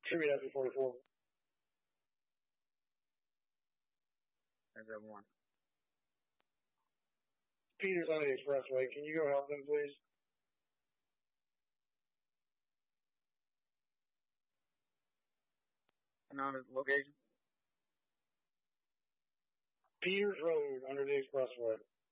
Tribute after 44. There's that one. Peter's on the expressway. Can you go help them, please? Another location. Peters Road under the expressway.